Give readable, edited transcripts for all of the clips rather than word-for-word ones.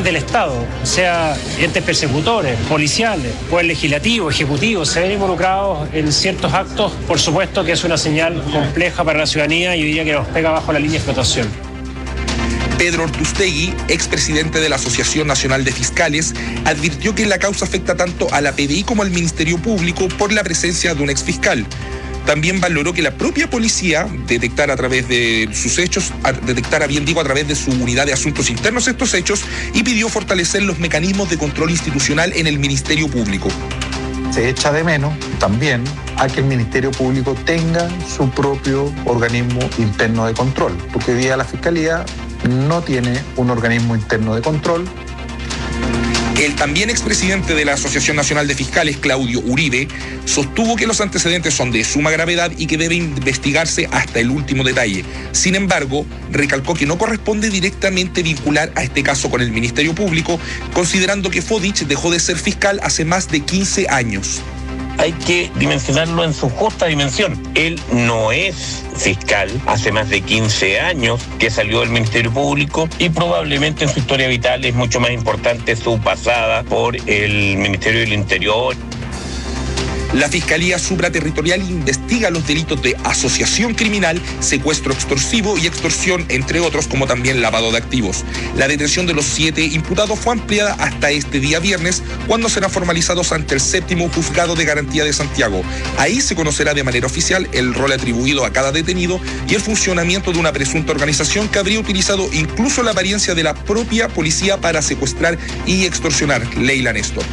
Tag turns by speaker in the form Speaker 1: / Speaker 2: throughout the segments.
Speaker 1: del Estado, sea entes persecutores, policiales, poder legislativo, ejecutivo, se ven involucrados en ciertos actos, por supuesto que es una señal compleja para la ciudadanía y hoy día que nos pega bajo la línea de explotación.
Speaker 2: Pedro Ortuztegui, expresidente de la Asociación Nacional de Fiscales, advirtió que la causa afecta tanto a la PDI como al Ministerio Público por la presencia de un exfiscal. También valoró que la propia policía detectara a través de sus hechos, a través de su unidad de asuntos internos estos hechos, y pidió fortalecer los mecanismos de control institucional en el Ministerio Público.
Speaker 3: Se echa de menos también a que el Ministerio Público tenga su propio organismo interno de control, porque hoy día la Fiscalía no tiene un organismo interno de control.
Speaker 2: El también expresidente de la Asociación Nacional de Fiscales, Claudio Uribe, sostuvo que los antecedentes son de suma gravedad y que debe investigarse hasta el último detalle. Sin embargo, recalcó que no corresponde directamente vincular a este caso con el Ministerio Público, considerando que Fodich dejó de ser fiscal hace más de 15 años.
Speaker 4: Hay que dimensionarlo en su justa dimensión. Él no es fiscal, hace más de 15 años que salió del Ministerio Público y probablemente en su historia vital es mucho más importante su pasada por el Ministerio del Interior.
Speaker 2: La Fiscalía Supraterritorial investiga los delitos de asociación criminal, secuestro extorsivo y extorsión, entre otros, como también lavado de activos. La detención de los 7 imputados fue ampliada hasta este día viernes, cuando serán formalizados ante el 7º Juzgado de Garantía de Santiago. Ahí se conocerá de manera oficial el rol atribuido a cada detenido y el funcionamiento de una presunta organización que habría utilizado incluso la apariencia de la propia policía para secuestrar y extorsionar. Leila Néstor.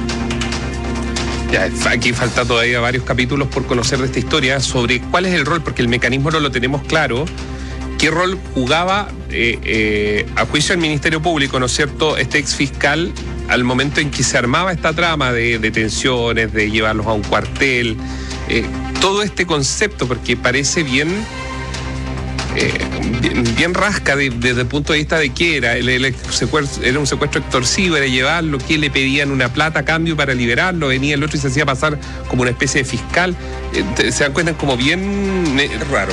Speaker 5: Ya, aquí falta todavía varios capítulos por conocer de esta historia sobre cuál es el rol, porque el mecanismo no lo tenemos claro. ¿Qué rol jugaba a juicio del Ministerio Público, ¿no es cierto?, este exfiscal al momento en que se armaba esta trama de detenciones, de llevarlos a un cuartel? Todo este concepto, porque parece bien rasca desde el punto de vista de qué era. Era un secuestro extorsivo, era llevarlo, que le pedían una plata a cambio para liberarlo, venía el otro y se hacía pasar como una especie de fiscal. Se dan cuenta como bien raro.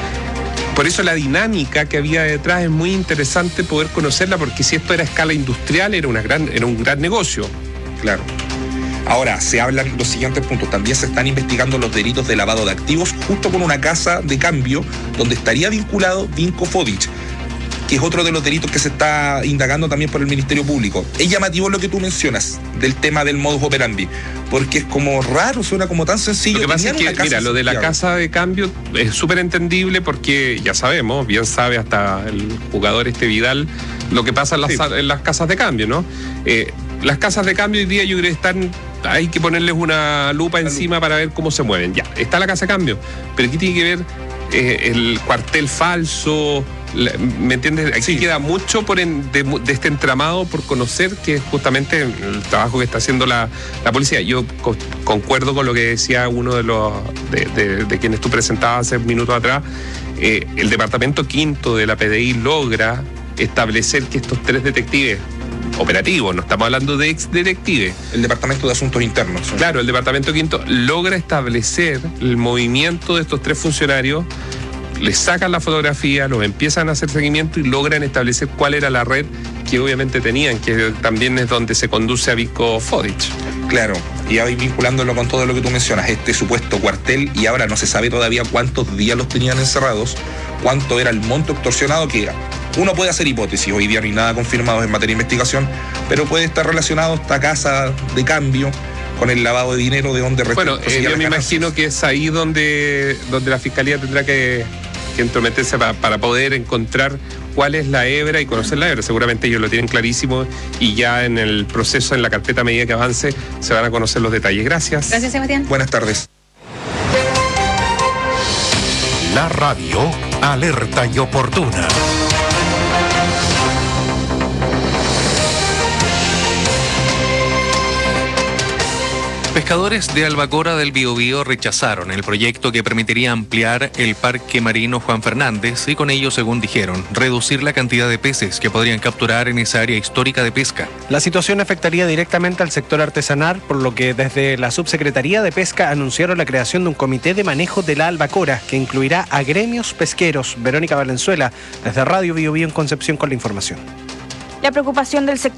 Speaker 5: Por eso la dinámica que había detrás es muy interesante poder conocerla, porque si esto era a escala industrial era un gran negocio.
Speaker 2: Claro. Ahora, se hablan los siguientes puntos. También se están investigando los delitos de lavado de activos justo con una casa de cambio donde estaría vinculado Vinko Fodich, que es otro de los delitos que se está indagando también por el Ministerio Público. Es llamativo lo que tú mencionas del tema del modus operandi, porque es como raro, suena como tan sencillo.
Speaker 5: Lo que pasa es que, mira, lo de la casa de cambio es súper entendible porque ya sabemos, bien sabe hasta el jugador Vidal, lo que pasa en las casas de cambio, ¿no? Las casas de cambio hoy día yo creo que hay que ponerles una lupa encima para ver cómo se mueven. Ya, está la casa de cambio, pero aquí tiene que ver el cuartel falso, ¿me entiendes? Aquí queda mucho de este entramado por conocer, que es justamente el trabajo que está haciendo la policía. Yo concuerdo con lo que decía uno de quienes tú presentabas hace minutos atrás. El departamento quinto de la PDI logra establecer que estos 3 detectives operativos, no estamos hablando de ex detectives.
Speaker 2: El Departamento de Asuntos Internos. ¿Sí?
Speaker 5: Claro, el Departamento Quinto logra establecer el movimiento de estos 3 funcionarios, les sacan la fotografía, los empiezan a hacer seguimiento y logran establecer cuál era la red que obviamente tenían, que también es donde se conduce a Vinko Fodich.
Speaker 2: Claro, y ahí vinculándolo con todo lo que tú mencionas, este supuesto cuartel, y ahora no se sabe todavía cuántos días los tenían encerrados, cuánto era el monto extorsionado, que uno puede hacer hipótesis, hoy día no hay nada confirmado en materia de investigación, pero puede estar relacionado esta casa de cambio con el lavado de dinero de donde...
Speaker 5: Bueno, yo me imagino que es ahí donde la Fiscalía tendrá que entrometerse para poder encontrar cuál es la hebra y conocer la hebra. Seguramente ellos lo tienen clarísimo y ya en el proceso, en la carpeta a medida que avance, se van a conocer los detalles. Gracias.
Speaker 6: Gracias, Sebastián.
Speaker 2: Buenas tardes.
Speaker 7: La radio alerta y oportuna.
Speaker 8: Pescadores de Albacora del Biobío rechazaron el proyecto que permitiría ampliar el parque marino Juan Fernández y con ello, según dijeron, reducir la cantidad de peces que podrían capturar en esa área histórica de pesca.
Speaker 9: La situación afectaría directamente al sector artesanal, por lo que desde la Subsecretaría de Pesca anunciaron la creación de un comité de manejo de la albacora que incluirá a gremios pesqueros. Verónica Valenzuela, desde Radio Biobío en Concepción con la información.
Speaker 6: La preocupación del sector